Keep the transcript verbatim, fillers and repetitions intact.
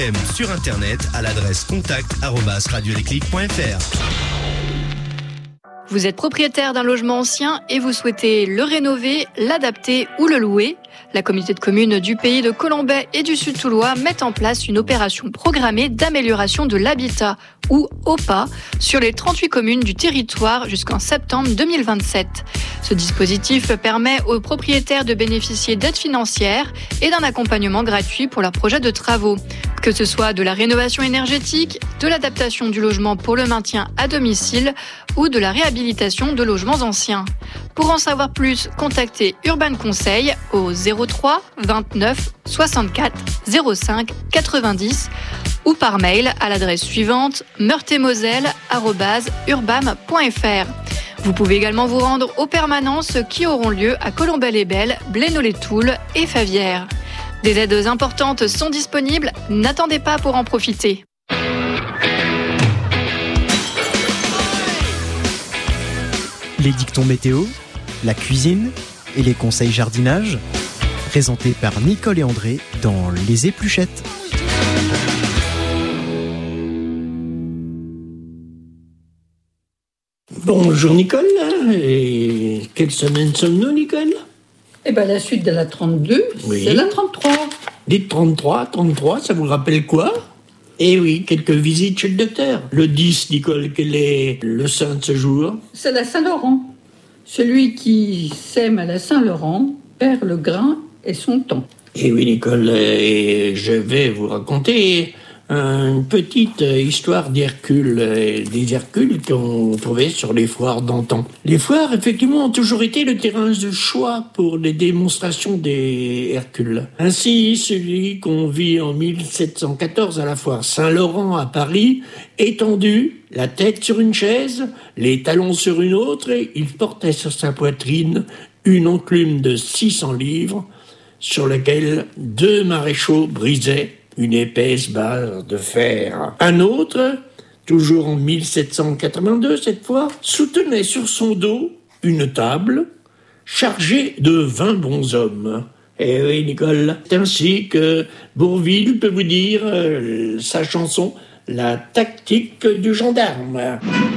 Sur internet à l'adresse contact arobase radio déclic point f r. Vous êtes propriétaire d'un logement ancien et vous souhaitez le rénover, l'adapter ou le louer. La communauté de communes du pays de Colombais et du Sud-Toulois met en place une opération programmée d'amélioration de l'habitat, ou O P A, sur les trente-huit communes du territoire jusqu'en septembre deux mille vingt-sept. Ce dispositif permet aux propriétaires de bénéficier d'aides financières et d'un accompagnement gratuit pour leurs projets de travaux. Que ce soit de la rénovation énergétique, de l'adaptation du logement pour le maintien à domicile ou de la réhabilitation de logements anciens. Pour en savoir plus, contactez Urban Conseil au zéro trois vingt-neuf soixante-quatre zéro cinq quatre-vingt-dix ou par mail à l'adresse suivante meurthe-et-moselle arobase urbam point f r. Vous pouvez également vous rendre aux permanences qui auront lieu à Colombey-les-Belles, Blénod-les-Toules et Favières. Des aides importantes sont disponibles, n'attendez pas pour en profiter. Les dictons météo, la cuisine et les conseils jardinage, présentés par Nicole et André dans Les Épluchettes. Bonjour Nicole, et quelle semaine sommes-nous Nicole ? Eh bien la suite de la trente-deux, oui. C'est la trente-trois. Dites trente-trois, trente-trois, ça vous rappelle quoi ? Eh oui, quelques visites chez le docteur. Le dix, Nicole, quel est le saint de ce jour ? C'est la Saint-Laurent. Celui qui sème à la Saint-Laurent perd le grain et son temps. Eh oui Nicole, et je vais vous raconter une petite histoire d'Hercule, des Hercules qu'on trouvait sur les foires d'antan. Les foires, effectivement, ont toujours été le terrain de choix pour les démonstrations des Hercules. Ainsi, celui qu'on vit en mille sept cent quatorze à la foire Saint-Laurent à Paris, étendu, la tête sur une chaise, les talons sur une autre, et il portait sur sa poitrine une enclume de six cents livres, sur laquelle deux maréchaux brisaient une épaisse barre de fer. Un autre, toujours en mille sept cent quatre-vingt-deux cette fois, soutenait sur son dos une table chargée de vingt bonshommes. Eh oui, Nicole, c'est ainsi que Bourvil peut vous dire euh, sa chanson « La tactique du gendarme ».